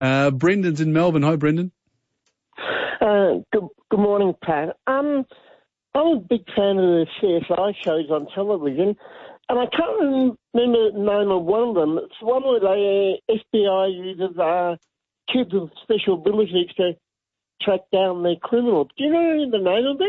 Brendan's in Melbourne. Hi, Brendan. Good morning, Pat. I'm a big fan of the CSI shows on television, and I can't remember the name of one of them. It's one where the FBI uses kids with special abilities to track down their criminals. Do you know the name of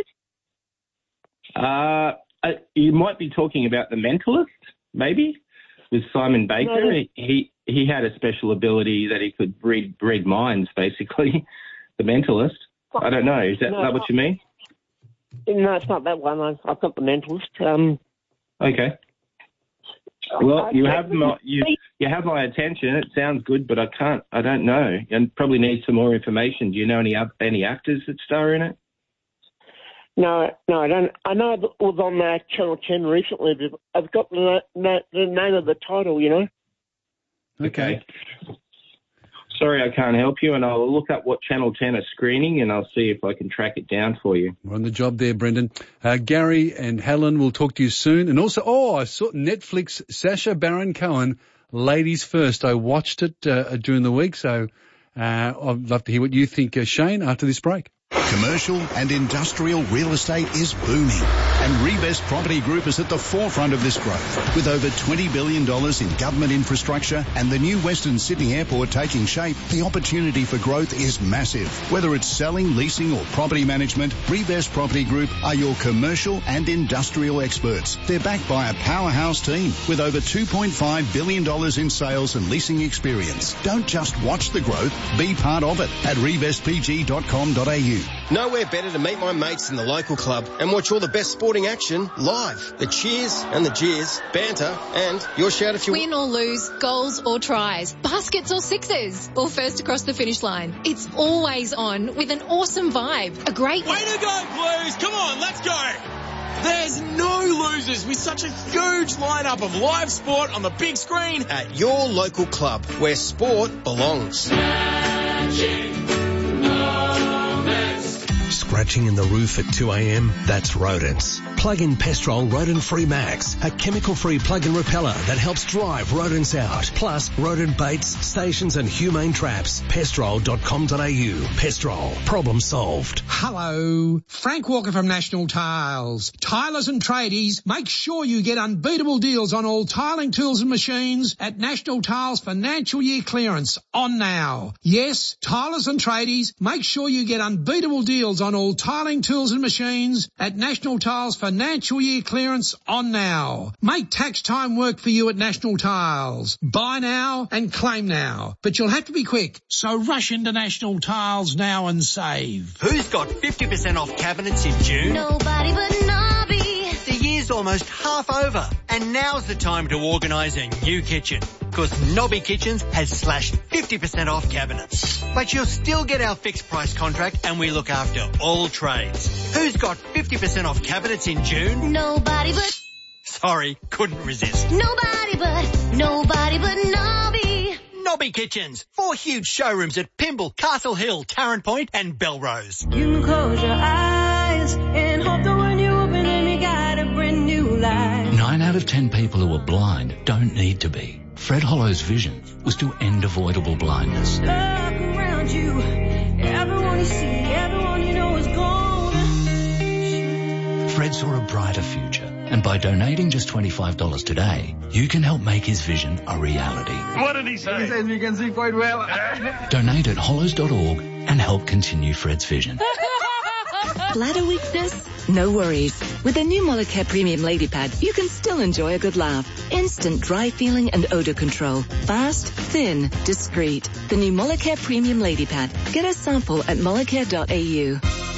it? You might be talking about The Mentalist, maybe, with Simon Baker. No, he had a special ability that he could read minds, basically. The Mentalist. I don't know. Is that what you mean? No, it's not that one. I've got The Mentalist. Okay. Well, you have my attention. It sounds good, but I don't know. And probably need some more information. Do you know any actors that star in it? No, I don't. I know it was on Channel 10 recently, but I've got the name of the title, you know. Okay. Sorry, I can't help you, and I'll look up what Channel 10 are screening, and I'll see if I can track it down for you. We're on the job there, Brendan. Gary and Helen will talk to you soon. And also, I saw Netflix, Sacha Baron Cohen, Ladies First. I watched it during the week, so I'd love to hear what you think, Shane, after this break. Commercial and industrial real estate is booming, and Rebest Property Group is at the forefront of this growth. With over $20 billion in government infrastructure and the new Western Sydney Airport taking shape, the opportunity for growth is massive. Whether it's selling, leasing or property management, Rebest Property Group are your commercial and industrial experts. They're backed by a powerhouse team with over $2.5 billion in sales and leasing experience. Don't just watch the growth, be part of it at rebestpg.com.au. Nowhere better to meet my mates in the local club and watch all the best sporting action live. The cheers and the jeers, banter, and your shout if you win or lose, goals or tries, baskets or sixes, or first across the finish line. It's always on with an awesome vibe. A great way to go, Blues! Come on, let's go! There's no losers with such a huge lineup of live sport on the big screen at your local club where sport belongs. Scratching in the roof at 2 a.m? That's rodents. Plug in Pestrol Rodent Free Max, a chemical-free plug-in repeller that helps drive rodents out. Plus, rodent baits, stations and humane traps. Pestrol.com.au. Pestrol. Problem solved. Hello. Frank Walker from National Tiles. Tilers and tradies, make sure you get unbeatable deals on all tiling tools and machines at National Tiles Financial Year Clearance on now. Yes, tilers and tradies, make sure you get unbeatable deals on all tiling tools and machines at National Tiles Financial Year Clearance on now. Make tax time work for you at National Tiles. Buy now and claim now. But you'll have to be quick, so rush into National Tiles now and save. Who's got 50% off cabinets in June? Nobody but Nobby. The year's almost half over, and now's the time to organise a new kitchen. Because Nobby Kitchens has slashed 50% off cabinets. But you'll still get our fixed price contract and we look after all trades. Who's got 50% off cabinets in June? Nobody but... Sorry, couldn't resist. Nobody but Nobby. Nobby Kitchens. 4 huge showrooms at Pymble, Castle Hill, Tarrant Point and Belrose. You can close your eyes and hope that when you open them you got a brand new life. 9 out of 10 people who are blind don't need to be. Fred Hollow's vision was to end avoidable blindness. Look around you, everyone you see, everyone you know is gone. Fred saw a brighter future, and by donating just $25 today, you can help make his vision a reality. What did he say? He says you can see quite well. Donate at hollows.org and help continue Fred's vision. Bladder weakness? No worries. With the new Molicare Premium Lady Pad, you can still enjoy a good laugh. Instant dry feeling and odor control. Fast, thin, discreet. The new Molicare Premium Lady Pad. Get a sample at molicare.au.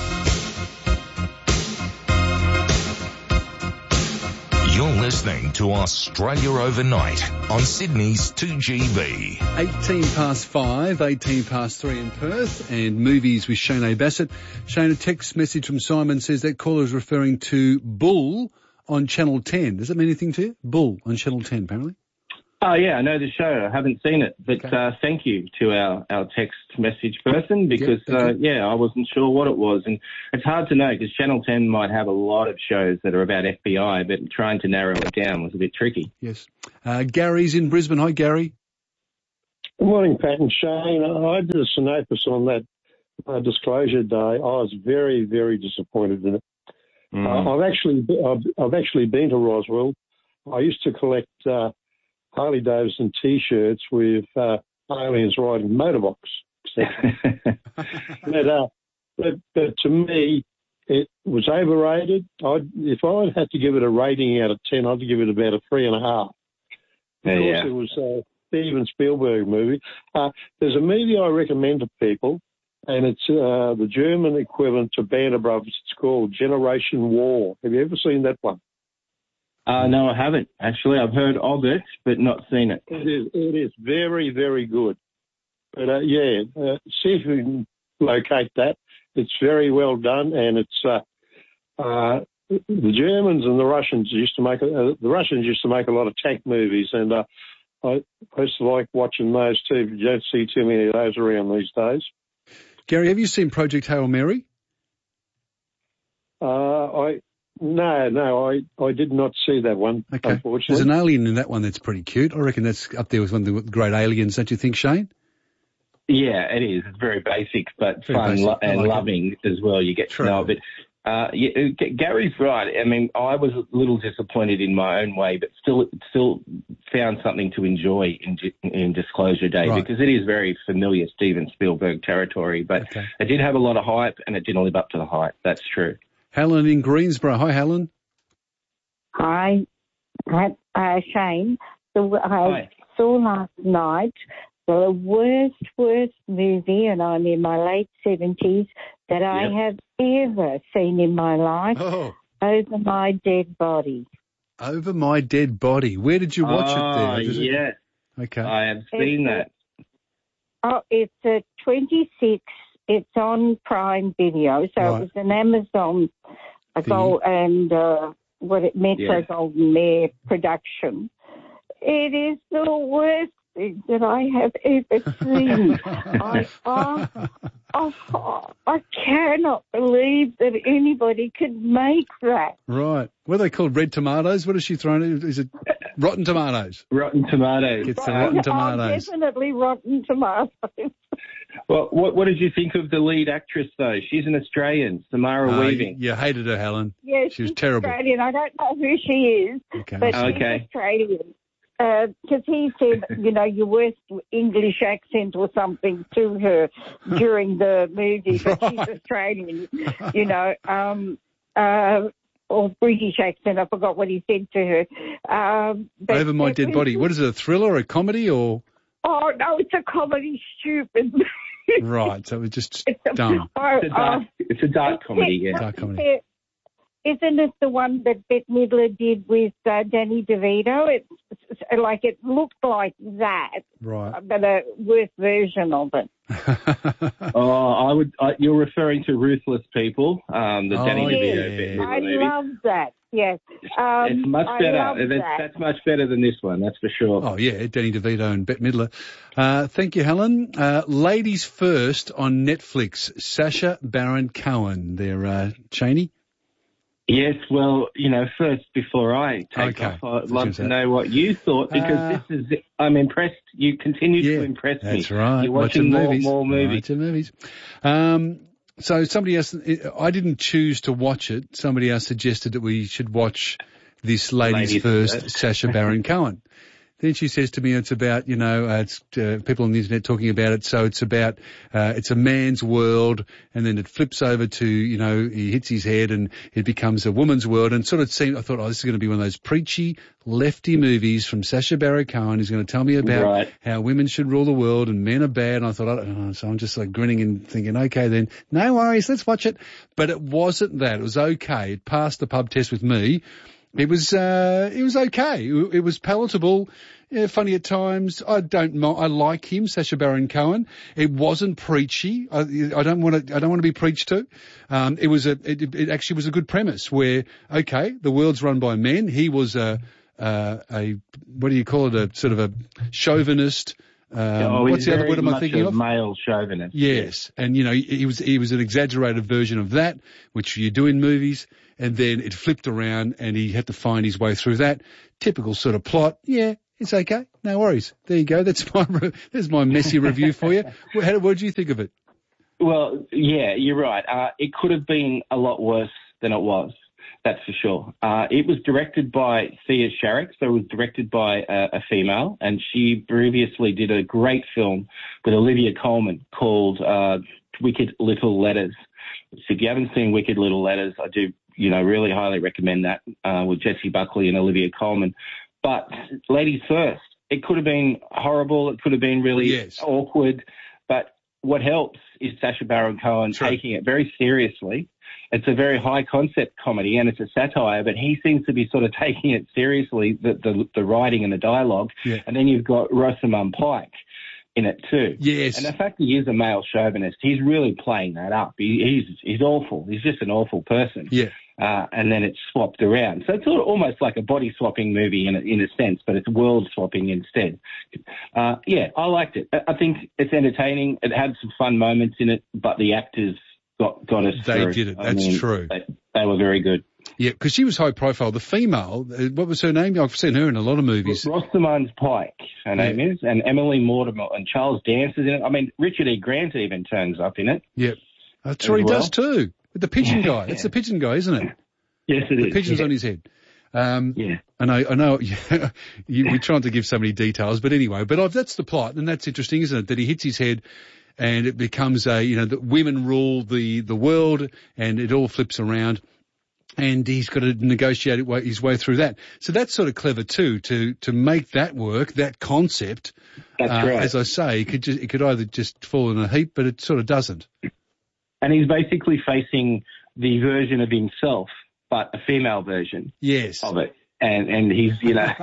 You're listening to Australia Overnight on Sydney's 2GB. 5:18, 3 in Perth, and movies with Shane Bassett. Shane, a text message from Simon says that caller is referring to Bull on Channel 10. Does that mean anything to you? Bull on Channel 10, apparently. Oh, yeah, I know the show. I haven't seen it. But thank you to our text message person because, I wasn't sure what it was. And it's hard to know because Channel 10 might have a lot of shows that are about FBI, but trying to narrow it down was a bit tricky. Yes. Gary's in Brisbane. Hi, Gary. Good morning, Pat and Shane. I did a synopsis on that Disclosure Day. I was very, very disappointed in it. I've actually been to Roswell. I used to collect Harley Davidson T-shirts with aliens riding motorbikes. but to me, it was overrated. If I had to give it a rating out of 10, I'd give it about a 3.5. Because it was a Steven Spielberg movie. There's a movie I recommend to people, and it's the German equivalent to Band of Brothers. It's called Generation War. Have you ever seen that one? No, I haven't. Actually, I've heard of it, but not seen it. It is very, very good. But, see if you can locate that. It's very well done, and it's the Germans and the Russians used to make a lot of tank movies, and I used to like watching those too, but you don't see too many of those around these days. Gary, have you seen Project Hail Mary? I did not see that one, unfortunately. There's an alien in that one that's pretty cute. I reckon that's up there with one of the great aliens, don't you think, Shane? Yeah, it is. It's very basic, but fun and loving as well. You get to know a bit. Gary's right. I mean, I was a little disappointed in my own way, but still found something to enjoy in Disclosure Day because it is very familiar Steven Spielberg territory. But it did have a lot of hype, and it didn't live up to the hype. That's true. Helen in Greensboro. Hi, Helen. Hi, Shane. So I saw last night the worst movie, and I'm in my late 70s, that I have ever seen in my life, Over My Dead Body. Over My Dead Body. Where did you watch it there? Yes. Okay. I have seen that. It's a 26. It's on Prime Video, so it was an Amazon Metro Golden Mare production. It is the worst thing that I have ever seen. I cannot believe that anybody could make that. Right. What are they called? Red tomatoes? What is she throwing in? Is it rotten tomatoes? Rotten tomatoes. It's the rotten tomatoes. Definitely rotten tomatoes. Well, what did you think of the lead actress, though? She's an Australian, Samara Weaving. You hated her, Helen. Yeah, she was terrible. Australian. I don't know who she is, but she's Australian. Because he said, your worst English accent or something to her during the movie, but she's Australian, or British accent. I forgot what he said to her. Over My Dead Body. What is it, a thriller, a comedy, or? Oh, no, it's a comedy, stupid. Right, so it was just dumb. It's a dark comedy, yeah. Dark comedy. Isn't it the one that Bette Midler did with Danny DeVito? It looked like that, right? But a worse version of it. You're referring to Ruthless People, the Danny DeVito bit. I love that. Yes, it's much better. That's much better than this one. That's for sure. Oh yeah, Danny DeVito and Bette Midler. Thank you, Helen. Ladies First on Netflix. Sacha Baron Cohen. They're Cheney. Yes, well, first, before I take off, I'd love to know what you thought, because I'm impressed. You continue to impress me. That's right. You're watching more movies. Watching movies. So somebody else, I didn't choose to watch it. Somebody else suggested that we should watch this Ladies First, Sacha Baron Cohen. Then she says to me, it's about, it's people on the internet talking about it. So it's about, it's a man's world, and then it flips over to, he hits his head and it becomes a woman's world. And sort of seemed, I thought, this is going to be one of those preachy, lefty movies from Sacha Baron Cohen. He's going to tell me about how women should rule the world and men are bad. And I thought, so I'm just like grinning and thinking, okay, then no worries, let's watch it. But it wasn't that. It was okay. It passed the pub test with me. It was okay. It was palatable. Yeah, funny at times. I like him, Sacha Baron Cohen. It wasn't preachy. I don't want to be preached to. It actually was a good premise where, okay, the world's run by men. He was a what do you call it? A sort of a chauvinist. What's the other word am I thinking of? Male chauvinist. Yes. And, he was an exaggerated version of that, which you do in movies. And then it flipped around and he had to find his way through that. Typical sort of plot. Yeah, It's okay. No worries. There you go. There's my messy review for you. What did you think of it? Well, yeah, you're right. It could have been a lot worse than it was. That's for sure. It was directed by Thea Sharrock, so it was directed by a female, and she previously did a great film with Olivia Colman called Wicked Little Letters. So if you haven't seen Wicked Little Letters, I do, really highly recommend that with Jessie Buckley and Olivia Colman. But ladies first, it could have been horrible. It could have been really awkward. But what helps is Sacha Baron Cohen taking it very seriously. It's a very high concept comedy and it's a satire, but he seems to be sort of taking it seriously, the writing and the dialogue. Yeah. And then you've got Rosamund Pike in it too. Yes. And the fact he is a male chauvinist, he's really playing that up. He's awful. He's just an awful person. Yeah. And then it's swapped around. So it's almost like a body swapping movie in a sense, but it's world swapping instead. Yeah, I liked it. I think it's entertaining. It had some fun moments in it, but the actors got us They through. did it. That's true. They were very good. Yeah, because she was high profile. The female, what was her name? I've seen her in a lot of movies. Rosamund Pike, her name is, and Emily Mortimer, and Charles Dance is in it. I mean, Richard E. Grant even turns up in it. Yep. That's what he does too. With the pigeon guy. It's the pigeon guy, isn't it? Yes, it is. The pigeon's on his head. Yeah. And I know we're trying to give so many details, but anyway, that's the plot, and that's interesting, isn't it? That he hits his head and it becomes that women rule the world and it all flips around. And he's got to negotiate his way through that. So that's sort of clever too, to make that work, that concept. That's right. As I say, it could either just fall in a heap, but it sort of doesn't. And he's basically facing the version of himself, but a female version. Yes. Of it. And he's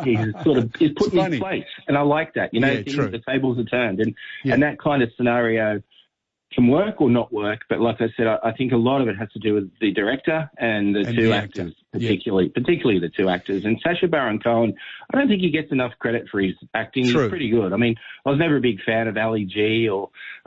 he's put in his place. And I like that. The tables are turned. And that kind of scenario can work or not work, but like I said, I think a lot of it has to do with the director and the two actors, particularly the two actors. And Sacha Baron Cohen, I don't think he gets enough credit for his acting. He's pretty good. I mean, I was never a big fan of Ali G or,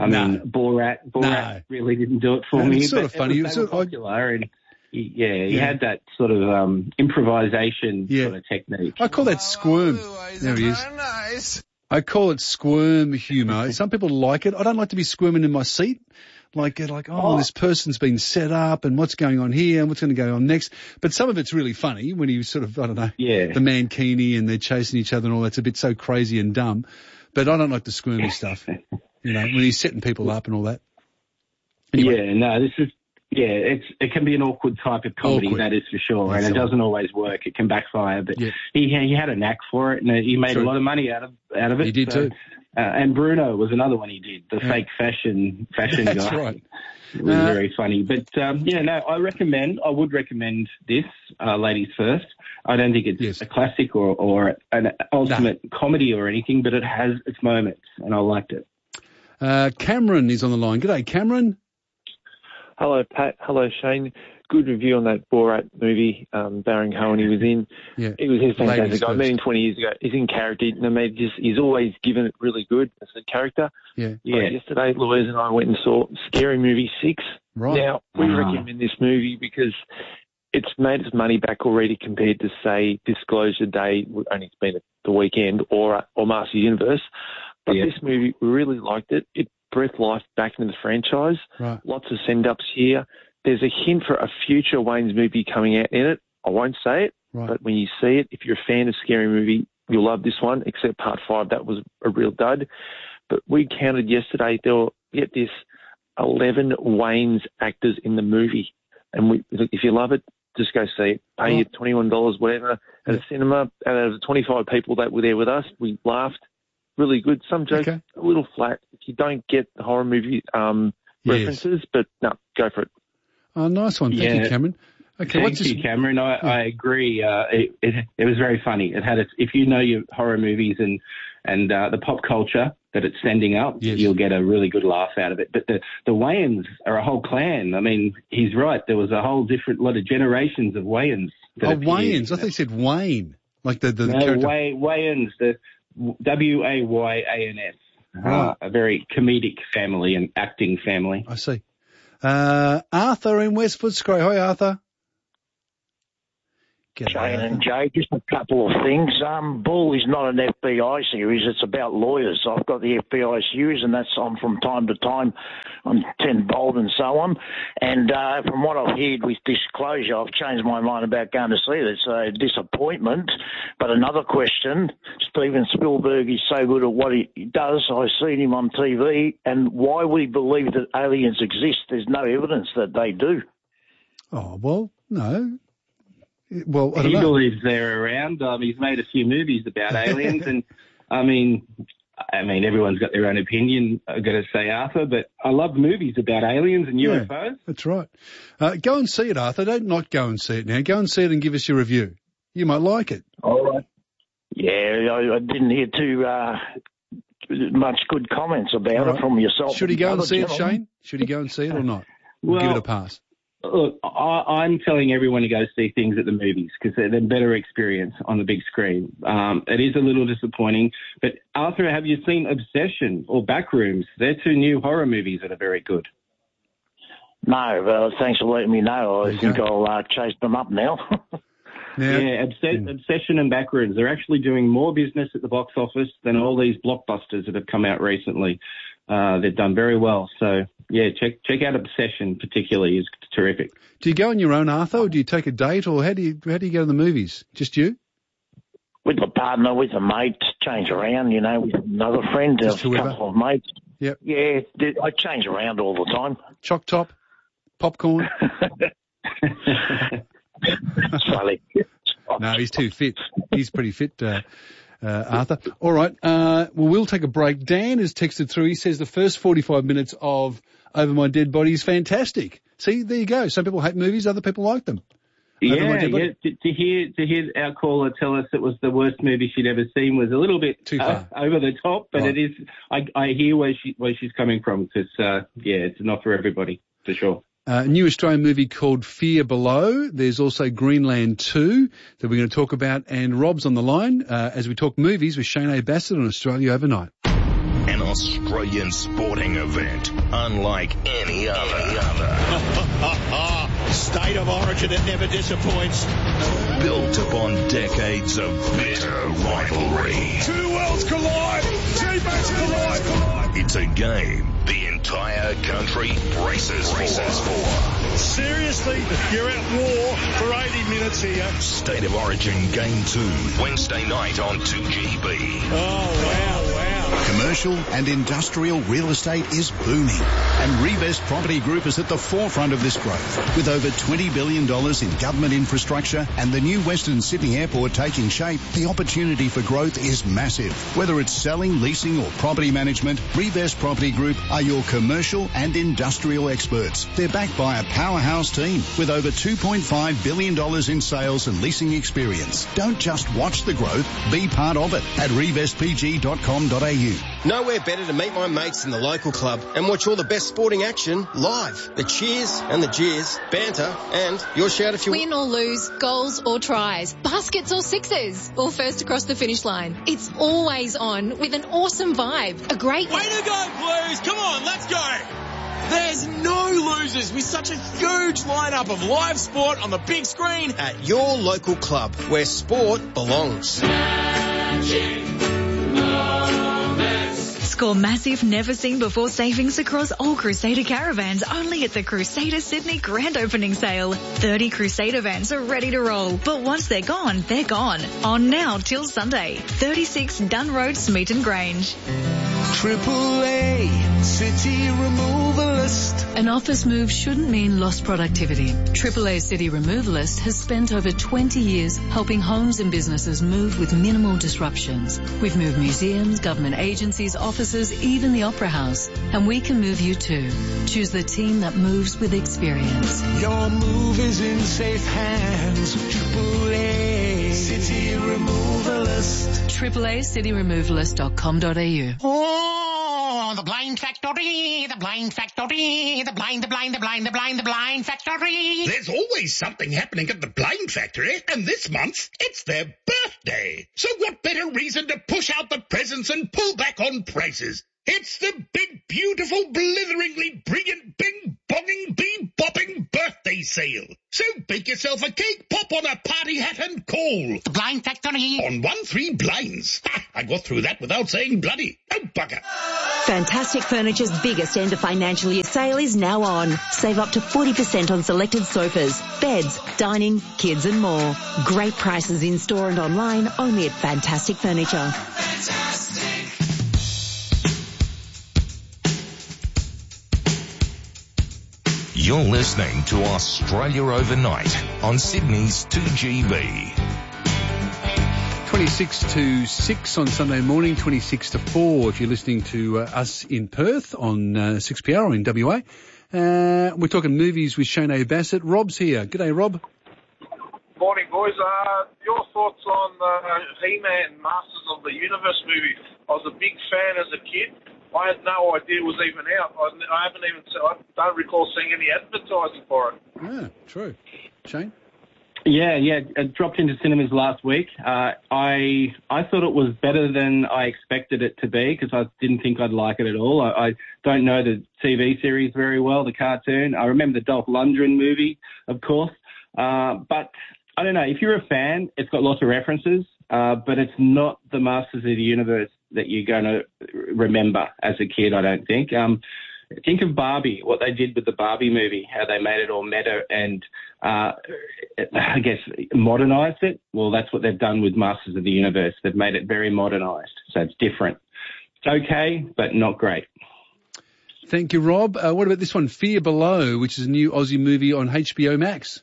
Borat. Borat really didn't do it for me. It's sort of funny. It was popular and he had that sort of improvisation sort of technique. I call that squirm. There he is. Nice. I call it squirm humour. Some people like it. I don't like to be squirming in my seat. Like, this person's been set up and what's going on here and what's going to go on next. But some of it's really funny when you sort of, the mankini and they're chasing each other and all that's a bit so crazy and dumb. But I don't like the squirmy stuff, when he's setting people up and all that. Anyway. It can be an awkward type of comedy, that is for sure, and it doesn't always work. It can backfire, but he had a knack for it, and he made a lot of money out of it. He did too. And Bruno was another one he did, the fake fashion guy. That's right. It was very funny. But, I would recommend this, Ladies First. I don't think it's a classic or an ultimate comedy or anything, but it has its moments, and I liked it. Cameron is on the line. G'day, Cameron. Hello, Pat. Hello, Shane. Good review on that Borat movie, Baron Cohen he was in. Yeah. He's fantastic. I met him 20 years ago. He's in character. He's always given it really good as a character. Yeah. Yesterday, Louise and I went and saw Scary Movie 6. Right. Now, we recommend this movie because it's made its money back already compared to, say, Disclosure Day, only it's been at the weekend, or Masters Universe. But this movie, we really liked it. It breathed life back into the franchise. Right. Lots of send-ups here. There's a hint for a future Wayne's movie coming out in it. I won't say it, but when you see it, if you're a fan of Scary Movie, you'll love this one, except Part 5. That was a real dud. But we counted yesterday, there were, get this, 11 Wayne's actors in the movie. And if you love it, just go see it. Pay you $21, whatever, at a cinema. And out of the 25 people that were there with us, we laughed. Really good. Some jokes a little flat if you don't get the horror movie references, but no, go for it. Oh, nice one. Thank you, Cameron. Okay, Thank you, Cameron. I agree. It was very funny. It had if you know your horror movies and the pop culture that it's sending up, you'll get a really good laugh out of it. But the Wayans are a whole clan. I mean, he's right. There was a whole lot of generations of Wayans. Wayans. I thought you said Wayne, like the character. Wayans, the Wayans. A very comedic family and acting family. I see. Arthur in West Footscray. Hi, Arthur. Shane and Jay, just a couple of things. Bull is not an FBI series. It's about lawyers. I've got the FBI series, and that's on from time to time on 10 Bold and so on. And from what I've heard with Disclosure, I've changed my mind about going to see it. It's a disappointment. But another question, Steven Spielberg is so good at what he does. I've seen him on TV, and why would he believe that aliens exist? There's no evidence that they do. Oh, well, no. Well, I don't he know. believes they're around. He's made a few movies about aliens, and I mean, everyone's got their own opinion. I've got to say, Arthur, but I love movies about aliens and UFOs. Yeah, that's right. Go and see it, Arthur. Don't not go and see it now. Go and see it and give us your review. You might like it. All right. Yeah, I didn't hear too much good comments about it from yourself. Should he go and see it, Shane? Should he go and see it or not? We'll give it a pass. Look, I'm telling everyone to go see things at the movies because they're a better experience on the big screen. It is a little disappointing. But, Arthur, have you seen Obsession or Backrooms? They're two new horror movies that are very good. No, thanks for letting me know. I think I'll chase them up now. Obsession and Backrooms. They're actually doing more business at the box office than all these blockbusters that have come out recently. They've done very well. So, yeah, check out Obsession particularly. It's terrific. Do you go on your own, Arthur, or do you take a date, or how do you go to the movies? Just you? With a partner, with a mate, change around, with another friend, a couple of mates. Yep. Yeah, I change around all the time. Choc top, popcorn. That's funny. No, he's too fit. He's pretty fit, Arthur. All right. Well, we'll take a break. Dan has texted through. He says the first 45 minutes of Over My Dead Body is fantastic. See, there you go. Some people hate movies. Other people like them. Yeah. To hear our caller tell us it was the worst movie she'd ever seen was a little bit too far over the top, but It is. I hear where she's coming from because it's not for everybody for sure. A new Australian movie called Fear Below. There's also Greenland 2 that we're going to talk about, and Rob's on the line as we talk movies with Shane A. Bassett on Australia Overnight. An Australian sporting event unlike any other. State of origin, it never disappoints. Built upon decades of bitter rivalry. Two worlds collide. Teammates collide. It's a game the entire country braces for. Seriously, you're at war for 80 minutes here. State of Origin Game 2, Wednesday night on 2GB. Oh, wow. Commercial and industrial real estate is booming, and Revest Property Group is at the forefront of this growth. With over $20 billion in government infrastructure and the new Western Sydney Airport taking shape, the opportunity for growth is massive. Whether it's selling, leasing or property management, Revest Property Group are your commercial and industrial experts. They're backed by a powerhouse team with over $2.5 billion in sales and leasing experience. Don't just watch the growth, be part of it at revestpg.com.au. Nowhere better to meet my mates in the local club and watch all the best sporting action live. The cheers and the jeers, banter, and your shout if you win or lose, goals or tries, baskets or sixes, or first across the finish line. It's always on with an awesome vibe. A great way to go, Blues! Come on, let's go! There's no losers with such a huge lineup of live sport on the big screen at your local club where sport belongs. Score massive, never-seen-before savings across all Crusader caravans only at the Crusader Sydney Grand Opening Sale. 30 Crusader vans are ready to roll, but once they're gone, they're gone. On now till Sunday. 36 Dunn Road, Smeaton Grange. AAA City Removalist. An office move shouldn't mean lost productivity. AAA City Removalist has spent over 20 years helping homes and businesses move with minimal disruptions. We've moved museums, government agencies, offices, even the Opera House. And we can move you too. Choose the team that moves with experience. Your move is in safe hands. AAA City Removalist. AAACityRemovalist.com.au. Oh, the blind factory, the blind factory, the blind factory. There's always something happening at the blind factory, and this month it's their birthday. So what better reason to push out the presents and pull back on prices? It's the big, beautiful, blitheringly brilliant, bing-bonging, bee-bopping birthday sale. So bake yourself a cake, pop on a party hat and call. The Blind Factory. On 1-3 blinds. Ha, I got through that without saying bloody. Oh, bugger. Fantastic Furniture's biggest end of financial year sale is now on. Save up to 40% on selected sofas, beds, dining, kids and more. Great prices in store and online only at Fantastic Furniture. You're listening to Australia Overnight on Sydney's 2GB. 26 to 6 on Sunday morning, 26 to 4 if you're listening to us in Perth on 6PR or in WA. We're talking movies with Shane A. Bassett. Rob's here. G'day, Rob. Morning, boys. Your thoughts on the He-Man Masters of the Universe movie? I was a big fan as a kid. I had no idea it was even out. I don't recall seeing any advertising for it. Yeah, true. Shane? Yeah, it dropped into cinemas last week. I thought it was better than I expected it to be because I didn't think I'd like it at all. I don't know the TV series very well, the cartoon. I remember the Dolph Lundgren movie, of course. But I don't know. If you're a fan, it's got lots of references, but it's not the Masters of the Universe that you're going to remember as a kid, I don't think. Think of Barbie, what they did with the Barbie movie, how they made it all meta and, I guess, modernised it. Well, that's what they've done with Masters of the Universe. They've made it very modernised, so it's different. It's okay, but not great. Thank you, Rob. What about this one, Fear Below, which is a new Aussie movie on HBO Max?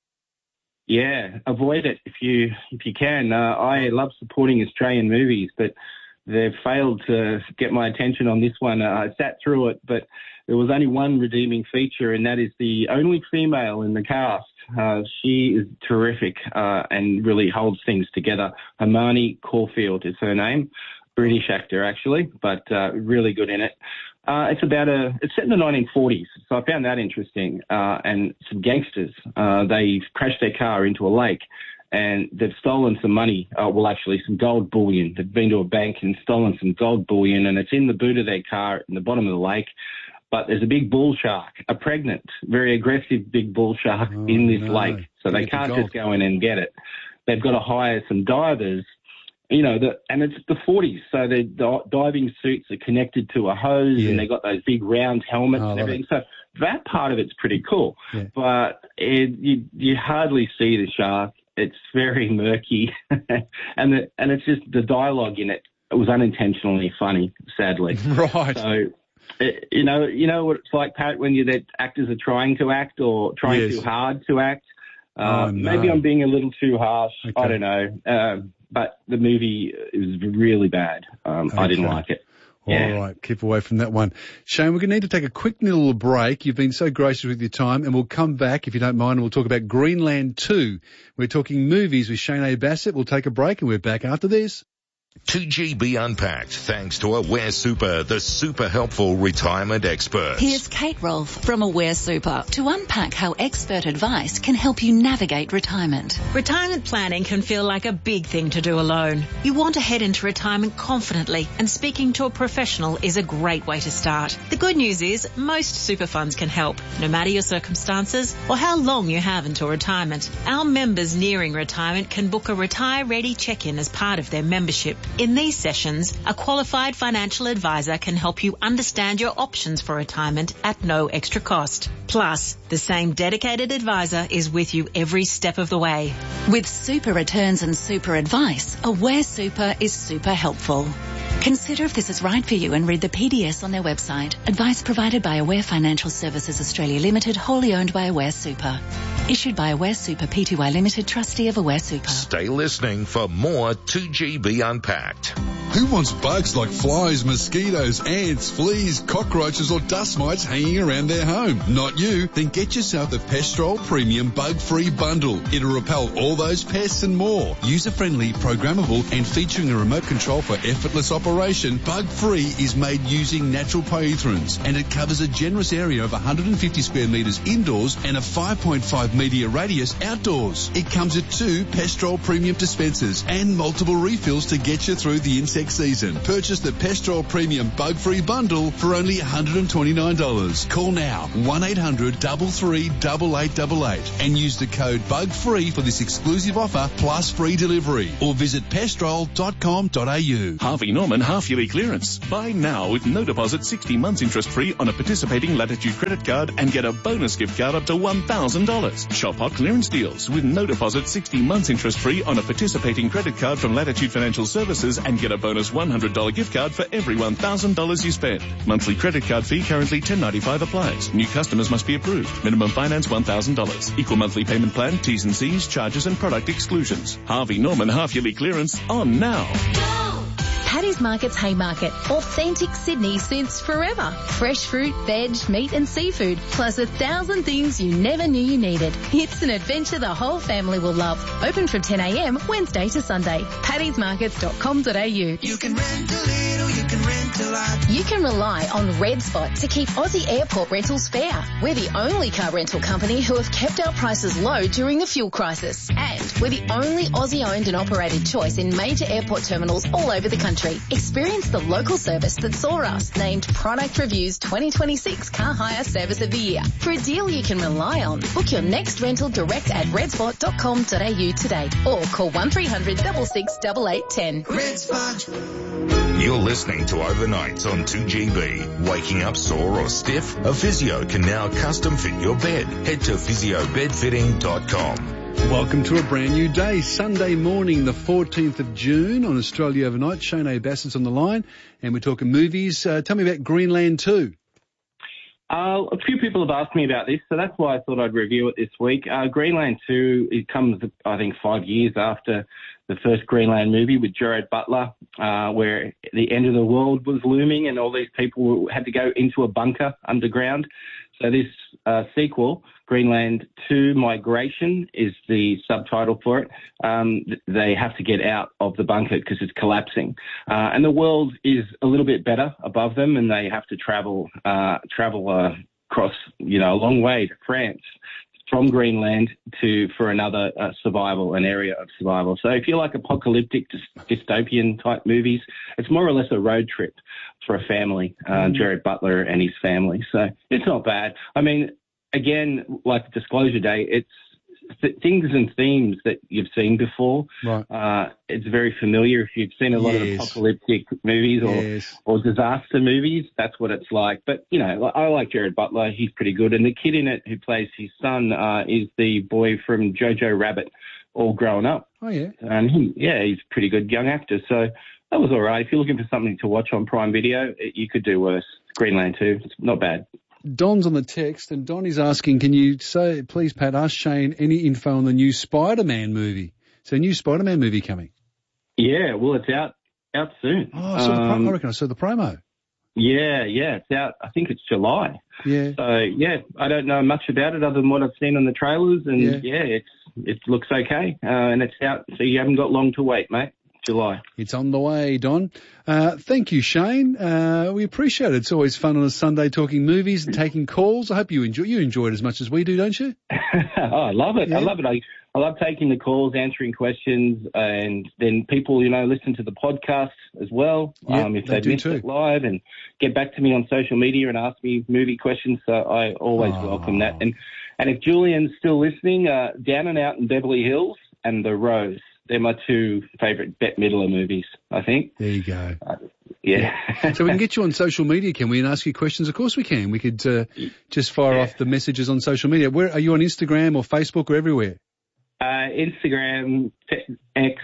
Yeah, avoid it if you can. I love supporting Australian movies, but they've failed to get my attention on this one. I sat through it, but there was only one redeeming feature, and that is the only female in the cast. She is terrific and really holds things together. Hermione Caulfield is her name. British actor, actually, but really good in it. It's set in the 1940s, so I found that interesting. And some gangsters, they've crashed their car into a lake, and they've stolen some money, some gold bullion. They've been to a bank and stolen some gold bullion, and it's in the boot of their car in the bottom of the lake. But there's a big bull shark, a pregnant, very aggressive big bull shark in this lake, so they can't just go in and get it. They've got to hire some divers. And it's the 40s, so the diving suits are connected to a hose, and they've got those big round helmets and everything. So that part of it's pretty cool, but you hardly see the shark. It's very murky, and it's just the dialogue in it. It was unintentionally funny, sadly. Right. So, you know what it's like, Pat, when the actors are trying to act or trying too hard to act. Maybe I'm being a little too harsh. Okay. I don't know. But the movie is really bad. I didn't like it. All right, keep away from that one. Shane, we're going to need to take a quick little break. You've been so gracious with your time, and we'll come back, if you don't mind, and we'll talk about Greenland 2. We're talking movies with Shane A. Bassett. We'll take a break, and we're back after this. 2GB Unpacked, thanks to Aware Super, the super helpful retirement experts. Here's Kate Rolfe from Aware Super to unpack how expert advice can help you navigate retirement. Retirement planning can feel like a big thing to do alone. You want to head into retirement confidently, and speaking to a professional is a great way to start. The good news is most super funds can help, no matter your circumstances or how long you have until retirement. Our members nearing retirement can book a Retire Ready check-in as part of their membership. In these sessions, a qualified financial advisor can help you understand your options for retirement at no extra cost. Plus, the same dedicated advisor is with you every step of the way. With super returns and super advice, Aware Super is super helpful. Consider if this is right for you and read the PDS on their website. Advice provided by Aware Financial Services Australia Limited, wholly owned by Aware Super. Issued by Aware Super Pty Limited, trustee of Aware Super. Stay listening for more 2GB Unpacked. Who wants bugs like flies, mosquitoes, ants, fleas, cockroaches or dust mites hanging around their home? Not you. Then get yourself the Pestrol Premium Bug-Free Bundle. It'll repel all those pests and more. User-friendly, programmable and featuring a remote control for effortless operation, Bug-Free is made using natural pyrethroins, and it covers a generous area of 150 square metres indoors and a 5.5 metre radius outdoors. It comes with 2 Pestrol Premium dispensers and multiple refills to get you through the insect next season. Purchase the Pestrol Premium Bug-Free Bundle for only $129. Call now 1-800-338888 and use the code BUGFREE for this exclusive offer plus free delivery, or visit pestrol.com.au. Harvey Norman half-yearly clearance. Buy now with no deposit, 60 months interest-free on a participating Latitude credit card and get a bonus gift card up to $1,000. Shop hot clearance deals with no deposit, 60 months interest-free on a participating credit card from Latitude Financial Services and get a bonus $100 gift card for every $1,000 you spend. Monthly credit card fee currently $10.95 applies. New customers must be approved. Minimum finance $1,000. Equal monthly payment plan, T's and C's, charges and product exclusions. Harvey Norman half-yearly clearance on now. Paddy's Market's Haymarket. Authentic Sydney since forever. Fresh fruit, veg, meat and seafood, plus 1,000 things you never knew you needed. It's an adventure the whole family will love. Open from 10 a.m. Wednesday to Sunday. paddysmarkets.com.au. You can rent a little, you can rent a lot. You can rely on Red Spot to keep Aussie airport rentals fair. We're the only car rental company who have kept our prices low during the fuel crisis. And we're the only Aussie-owned and operated choice in major airport terminals all over the country. Experience the local service that saw us named Product Review's 2026 Car Hire Service of the Year. For a deal you can rely on, book your next rental direct at redspot.com.au today or call 1300 66 8810. Red Spot. You're listening to Overnights on 2GB. Waking up sore or stiff? A physio can now custom fit your bed. Head to physiobedfitting.com. Welcome to a brand new day, Sunday morning, the 14th of June on Australia Overnight. Shane A. Bassett's on the line, and we're talking movies. Tell me about Greenland 2. A few people have asked me about this, so that's why I thought I'd review it this week. Greenland 2, it comes, I think, 5 years after the first Greenland movie with Gerard Butler, where the end of the world was looming and all these people had to go into a bunker underground. So this sequel, Greenland 2 Migration, is the subtitle for it. They have to get out of the bunker because it's collapsing. And the world is a little bit better above them, and they have to travel across, a long way to France from Greenland for another an area of survival. So if you like apocalyptic dystopian type movies, it's more or less a road trip for a family, Gerard Butler and his family. So it's not bad. I mean, again, like Disclosure Day, it's things and themes that you've seen before. Right. It's very familiar. If you've seen a lot of apocalyptic movies or disaster movies, that's what it's like. But, I like Gerard Butler. He's pretty good. And the kid in it who plays his son is the boy from Jojo Rabbit, All Grown Up. Oh, yeah. And he's a pretty good young actor. So that was all right. If you're looking for something to watch on Prime Video, you could do worse. Greenland 2, it's not bad. Don's on the text, and Don is asking, can you say, please, Pat, ask Shane any info on the new Spider-Man movie? So a new Spider-Man movie coming? Yeah, well, it's out soon. Oh, I reckon I saw the promo. Yeah, it's out. I think it's July. Yeah. So, I don't know much about it other than what I've seen on the trailers, and it looks okay, and it's out, so you haven't got long to wait, mate. July. It's on the way, Don. Thank you, Shane. We appreciate it. It's always fun on a Sunday talking movies and taking calls. I hope you enjoy it as much as we do, don't you? I love it. Yeah. I love it. I love taking the calls, answering questions, and then people, listen to the podcast as well. If they missed it live, and get back to me on social media and ask me movie questions. So I always welcome that. And if Julian's still listening, Down and Out in Beverly Hills and The Rose. They're my two favourite Bette Midler movies, I think. There you go. Yeah. So we can get you on social media, can we, and ask you questions? Of course we can. We could just fire off the messages on social media. Where are you, on Instagram or Facebook or everywhere? Instagram, X,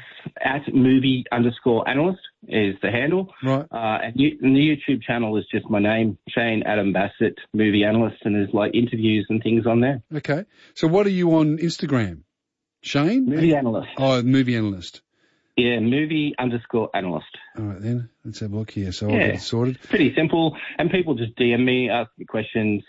@movie_analyst is the handle. Right. And the YouTube channel is just my name, Shane Adam Bassett, movie analyst, and there's like interviews and things on there. Okay. So what are you on Instagram? Shane? Movie analyst. Oh, movie analyst. Yeah, movie_analyst. All right, then. Let's have a look here. So I'll get it sorted. Pretty simple. And people just DM me, ask me questions.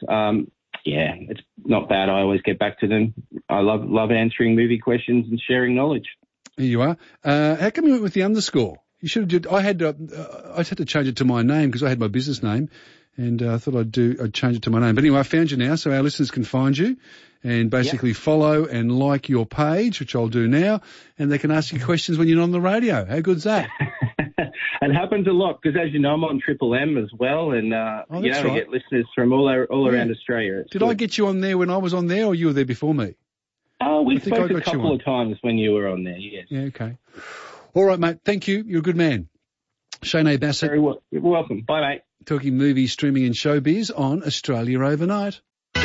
It's not bad. I always get back to them. I love answering movie questions and sharing knowledge. Here you are. How come you went with the underscore? You should have. I had to change it to my name because I had my business name, and I thought I'd change it to my name. But anyway, I found you now, so our listeners can find you and basically follow and like your page, which I'll do now, and they can ask you questions when you're on the radio. How good's that? It happens a lot because, as you know, I'm on Triple M as well, and we get listeners from all around Australia. Did I get you on there when I was on there, or you were there before me? Oh, we spoke a couple of times when you were on there, yes. Yeah, okay. All right, mate. Thank you. You're a good man. Shane A. Bassett. You're welcome. Bye, mate. Talking movies, streaming and showbiz on Australia Overnight.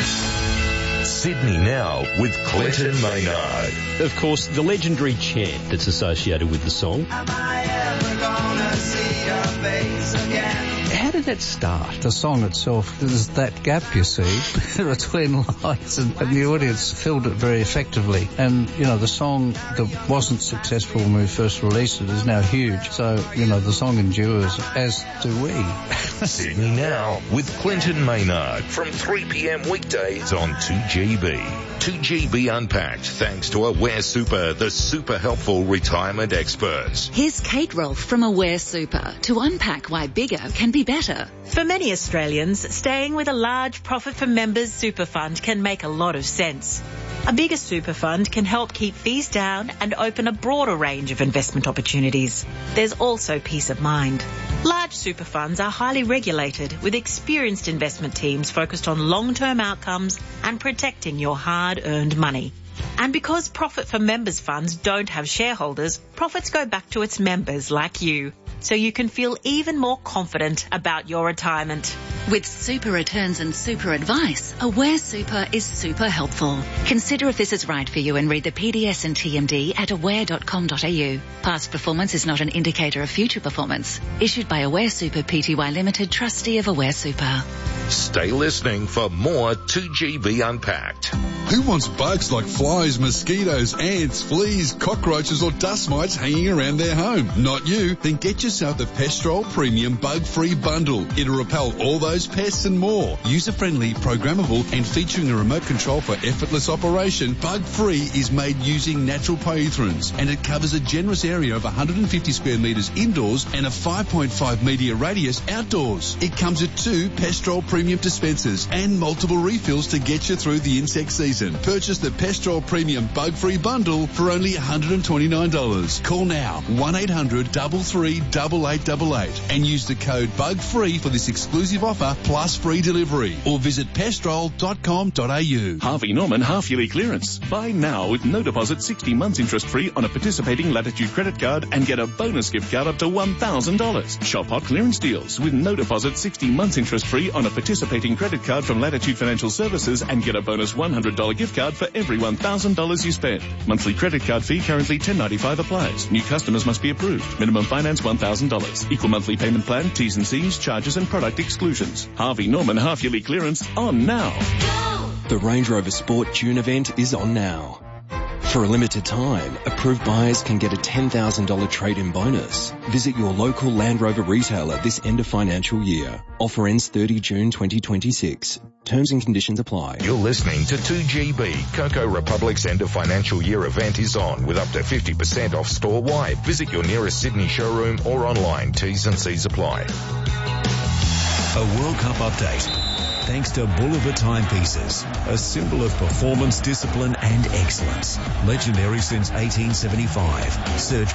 Sydney Now with Clinton Maynard. Of course, the legendary chant that's associated with the song. Am I ever gonna see your face again? How did that start? The song itself, there's that gap, you see, between lights and the audience filled it very effectively. And, you know, the song that wasn't successful when we first released it is now huge. So, you know, the song endures, as do we. Sydney Now with Clinton Maynard from 3 p.m. weekdays on 2GB. 2GB Unpacked, thanks to Aware Super, the super helpful retirement experts. Here's Kate Rolfe from Aware Super to unpack why bigger can be better. For many Australians, staying with a large profit for members super fund can make a lot of sense. A bigger super fund can help keep fees down and open a broader range of investment opportunities. There's also peace of mind. Large super funds are highly regulated with experienced investment teams focused on long-term outcomes and protecting your hard-earned money. And because profit for members funds don't have shareholders, profits go back to its members like you, so you can feel even more confident about your retirement. With super returns and super advice, Aware Super is super helpful. Consider if this is right for you and read the PDS and TMD at aware.com.au. Past performance is not an indicator of future performance. Issued by Aware Super Pty Limited, trustee of Aware Super. Stay listening for more 2GB Unpacked. Who wants bugs like flies, mosquitoes, ants, fleas, cockroaches or dust mites hanging around their home? Not you. Then get yourself the Pestrol Premium Bug-Free Bundle. It'll repel all those pests and more. User-friendly, programmable and featuring a remote control for effortless operation, Bug-Free is made using natural pyrethrins and it covers a generous area of 150 square metres indoors and a 5.5 metre radius outdoors. It comes with 2 Pestrol Premium dispensers and multiple refills to get you through the insect season. Purchase the Pestrol Premium Bug-Free Bundle for only $129. Call now 1-800-338888 and use the code BUGFREE for this exclusive offer plus free delivery or visit pestrol.com.au. Harvey Norman half-yearly clearance. Buy now with no deposit, 60 months interest-free on a participating Latitude credit card and get a bonus gift card up to $1,000. Shop hot clearance deals with no deposit, 60 months interest-free on a participating credit card from Latitude Financial Services and get a bonus $100 gift card for every $1,000 you spend. Monthly credit card fee currently $10.95 applies. New customers must be approved. Minimum finance $1,000. Equal monthly payment plan, T's and C's, charges and product exclusions. Harvey Norman half-yearly clearance on now. The Range Rover Sport June event is on now. For a limited time, approved buyers can get a $10,000 trade-in bonus. Visit your local Land Rover retailer this end of financial year. Offer ends 30 June 2026. Terms and conditions apply. You're listening to 2GB. Coco Republic's end of financial year event is on with up to 50% off store-wide. Visit your nearest Sydney showroom or online. T's and C's apply. A World Cup update. Thanks to Bulova Timepieces, a symbol of performance, discipline and excellence. Legendary since 1875. Search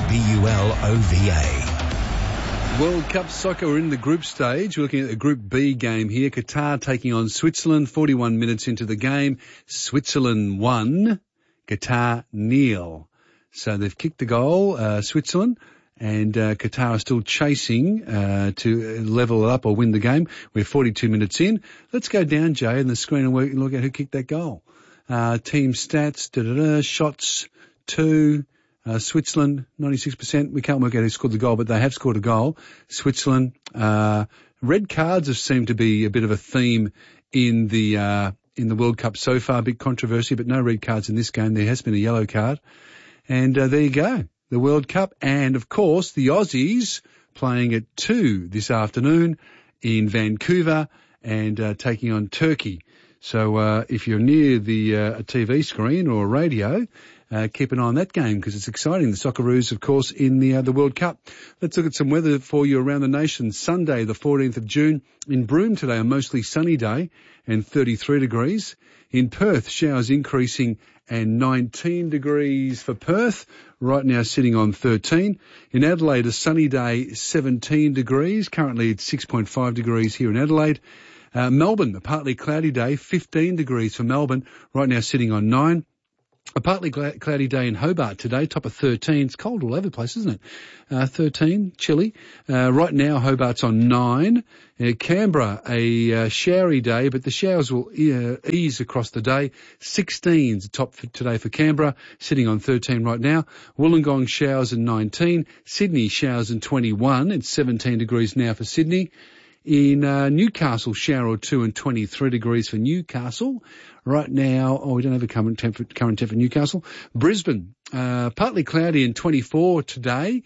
BULOVA. World Cup soccer, we're in the group stage. We're looking at the Group B game here. Qatar taking on Switzerland, 41 minutes into the game. Switzerland 1, Qatar 0. So they've kicked the goal, Switzerland. And Qatar are still chasing to level it up or win the game. We're 42 minutes in. Let's go down, Jay, on the screen and look at who kicked that goal. Team stats, shots 2, Switzerland 96%. We can't work out who scored the goal, but they have scored a goal. Switzerland. Red cards have seemed to be a bit of a theme in the World Cup so far. Big controversy, but no red cards in this game. There has been a yellow card. And there you go. The World Cup, and of course the Aussies playing at 2 this afternoon in Vancouver and taking on Turkey. So if you're near a TV screen or a radio, keep an eye on that game because it's exciting. The Socceroos, of course, in the World Cup. Let's look at some weather for you around the nation. Sunday, the 14th of June. In Broome today, a mostly sunny day and 33 degrees. In Perth, showers increasing and 19 degrees for Perth. Right now sitting on 13. In Adelaide, a sunny day, 17 degrees. Currently it's 6.5 degrees here in Adelaide. Melbourne, a partly cloudy day, 15 degrees for Melbourne. Right now sitting on 9. A partly cloudy day in Hobart today, top of 13. It's cold all over the place, isn't it? 13, chilly. Right now, Hobart's on 9. Canberra, a showery day, but the showers will ease across the day. 16's the top for today for Canberra, sitting on 13 right now. Wollongong showers and 19. Sydney showers and 21. It's 17 degrees now for Sydney. In Newcastle, shower or 2 and 23 degrees for Newcastle. Right now, we don't have a current temp for Newcastle. Brisbane, partly cloudy and 24 today.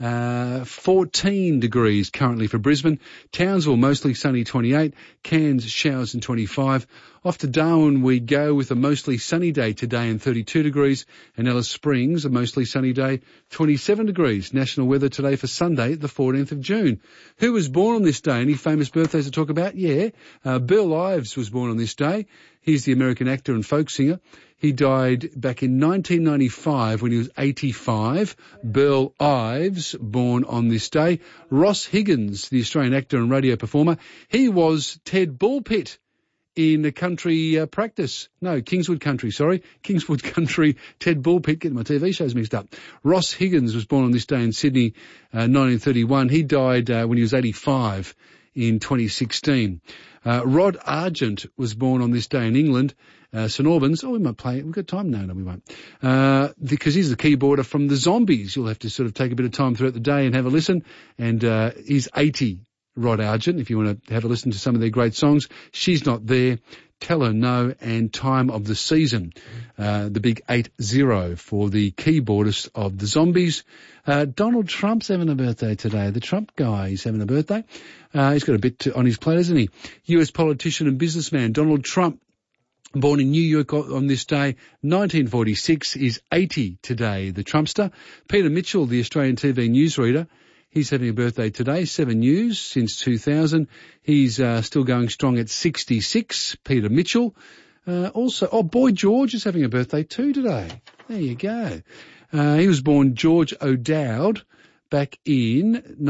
14 degrees currently for Brisbane. Townsville, mostly sunny, 28. Cairns, showers and 25. Off to Darwin we go with a mostly sunny day today and 32 degrees. And Alice Springs, a mostly sunny day, 27 degrees. National weather today for Sunday, the 14th of June. Who was born on this day? Any famous birthdays to talk about? Yeah. Bill Ives was born on this day. He's the American actor and folk singer. He died back in 1995 when he was 85. Bill Ives, born on this day. Ross Higgins, the Australian actor and radio performer. He was Ted Bullpitt in the country practice. No, Kingswood Country, sorry. Kingswood Country, Ted Bullpitt, getting my TV shows mixed up. Ross Higgins was born on this day in Sydney, 1931. He died when he was 85 in 2016. Rod Argent was born on this day in England. St Albans. We might play it. We've got time. No, we won't. Because he's the keyboarder from the Zombies. You'll have to sort of take a bit of time throughout the day and have a listen. And he's 80, Rod Argent, if you want to have a listen to some of their great songs. She's Not There, Tell Her No, and Time of the Season. The big 8-0 for the keyboardist of the Zombies. Donald Trump's having a birthday today. The Trump guy is having a birthday. He's got a bit on his plate, hasn't he? US politician and businessman Donald Trump, born in New York on this day, 1946, is 80 today, the Trumpster. Peter Mitchell, the Australian TV newsreader, he's having a birthday today, 7 News since 2000. He's still going strong at 66, Peter Mitchell. Also, Boy George is having a birthday too today. There you go. He was born George O'Dowd back in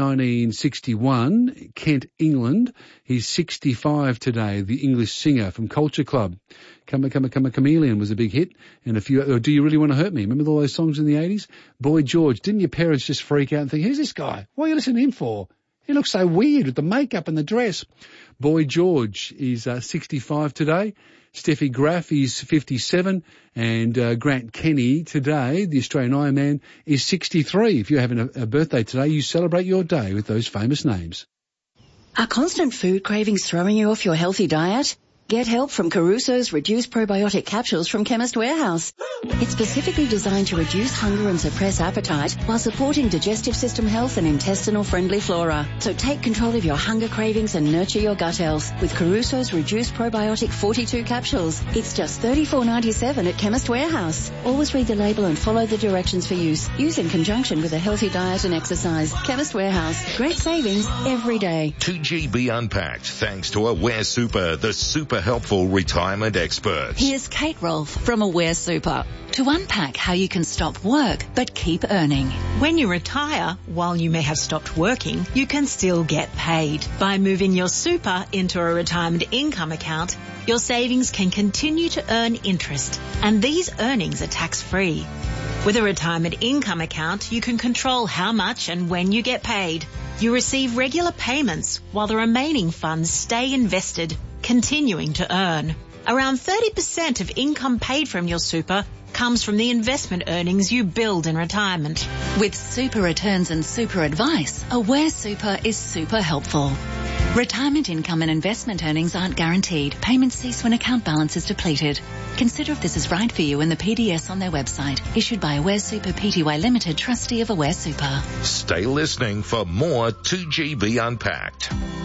1961, Kent, England. He's 65 today, the English singer from Culture Club. Come a Chameleon was a big hit, and a few, Do You Really Want to Hurt Me? Remember all those songs in the 80s? Boy George, didn't your parents just freak out and think, who's this guy? What are you listening to him for? He looks so weird with the makeup and the dress. Boy George is 65 today. Steffi Graf is 57, and Grant Kenny today, the Australian Ironman, is 63. If you're having a birthday today, you celebrate your day with those famous names. Are constant food cravings throwing you off your healthy diet? Get help from Caruso's Reduced Probiotic Capsules from Chemist Warehouse. It's specifically designed to reduce hunger and suppress appetite while supporting digestive system health and intestinal-friendly flora. So take control of your hunger cravings and nurture your gut health with Caruso's Reduced Probiotic 42 capsules. It's just $34.97 at Chemist Warehouse. Always read the label and follow the directions for use. Use in conjunction with a healthy diet and exercise. Chemist Warehouse. Great savings every day. 2GB Unpacked, thanks to Aware Super, the super helpful retirement experts. Here's Kate Rolfe from Aware Super to unpack how you can stop work but keep earning. When you retire, while you may have stopped working, you can still get paid. By moving your super into a retirement income account, your savings can continue to earn interest, and these earnings are tax-free. With a retirement income account, you can control how much and when you get paid. You receive regular payments while the remaining funds stay invested, continuing to earn. Around 30% of income paid from your super comes from the investment earnings you build in retirement. With super returns and super advice, Aware Super is super helpful. Retirement income and investment earnings aren't guaranteed. Payments cease when account balance is depleted. Consider if this is right for you in the PDS on their website. Issued by Aware Super Pty Limited, trustee of Aware Super. Stay listening for more 2GB Unpacked.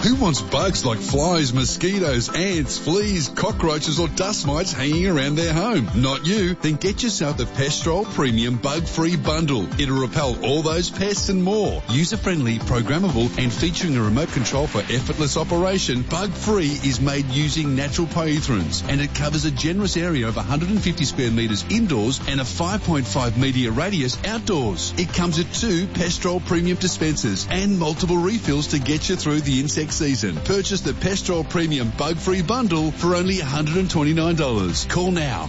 Who wants bugs like flies, mosquitoes, ants, fleas, cockroaches or dust mites hanging around their home? Not you? Then get yourself the Pestrol Premium Bug-Free Bundle. It'll repel all those pests and more. User-friendly, programmable and featuring a remote control for effortless operation, Bug-Free is made using natural poethrins and it covers a generous area of 150 square metres indoors and a 5.5 metre radius outdoors. It comes with 2 Pestrol Premium dispensers and multiple refills to get you through the insect season. Purchase the Pestrol Premium Bug-Free Bundle for only $129. Call now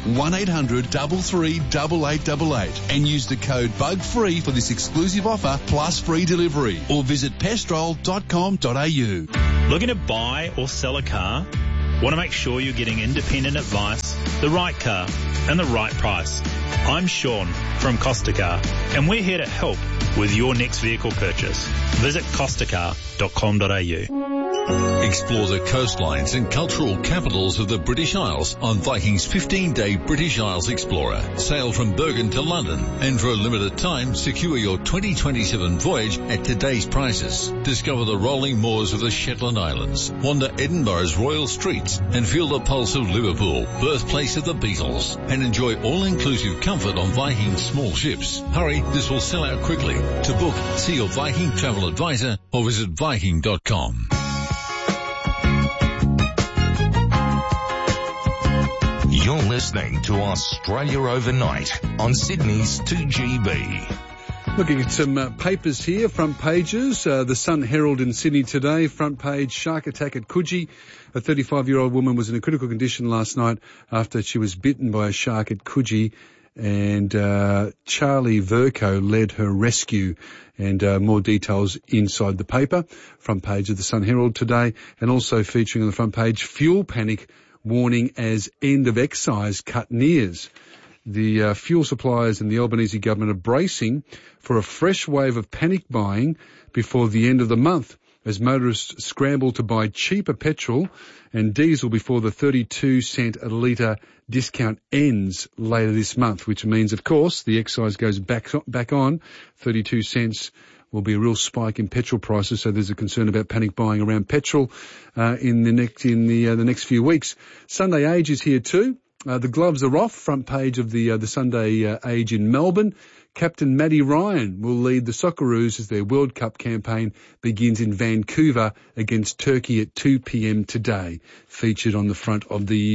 1-800-338888 and use the code BUGFREE for this exclusive offer plus free delivery or visit pestrol.com.au. Looking to buy or sell a car? Want to make sure you're getting independent advice, the right car and the right price? I'm Sean from Costa Car and we're here to help with your next vehicle purchase. Visit costacar.com.au. Explore the coastlines and cultural capitals of the British Isles on Viking's 15-day British Isles Explorer. Sail from Bergen to London, and for a limited time, secure your 2027 voyage at today's prices. Discover the rolling moors of the Shetland Islands, wander Edinburgh's royal streets, and feel the pulse of Liverpool, birthplace of the Beatles, and enjoy all-inclusive comfort on Viking's small ships. Hurry, this will sell out quickly. To book, see your Viking travel advisor or visit Viking.com. You're listening to Australia Overnight on Sydney's 2GB. Looking at some papers here, front pages. The Sun Herald in Sydney today, front page, shark attack at Coogee. A 35-year-old woman was in a critical condition last night after she was bitten by a shark at Coogee, and Charlie Verco led her rescue. And more details inside the paper, front page of the Sun Herald today, and also featuring on the front page, fuel panic warning as end of excise cut nears. The fuel suppliers and the Albanese government are bracing for a fresh wave of panic buying before the end of the month as motorists scramble to buy cheaper petrol and diesel before the 32 cent a litre discount ends later this month, which means, of course, the excise goes back on. 32 cents will be a real spike in petrol prices, so there's a concern about panic buying around petrol in the next few weeks. Sunday Age is here too. The gloves are off. Front page of the Sunday Age in Melbourne. Captain Matty Ryan will lead the Socceroos as their World Cup campaign begins in Vancouver against Turkey at 2 p.m. today. Featured on the front of the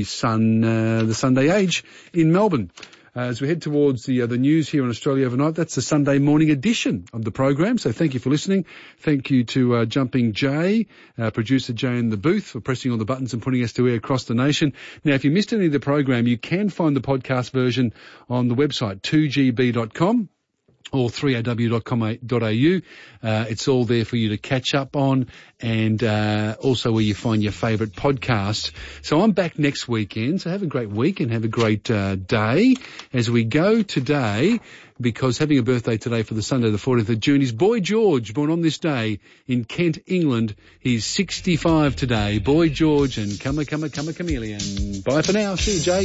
Sunday Age in Melbourne. As we head towards the news here on Australia Overnight, that's the Sunday morning edition of the program. So thank you for listening. Thank you to Jumping Jay, producer Jay in the booth, for pressing all the buttons and putting us to air across the nation. Now, if you missed any of the program, you can find the podcast version on the website 2gb.com. or 3aw.com.au. It's all there for you to catch up on, and also where you find your favourite podcast. So I'm back next weekend, so have a great week and have a great day as we go today, because having a birthday today for the Sunday the 14th of June is Boy George, born on this day in Kent, England. He's 65 today. Boy George and come a chameleon. Bye for now. See you, Jay.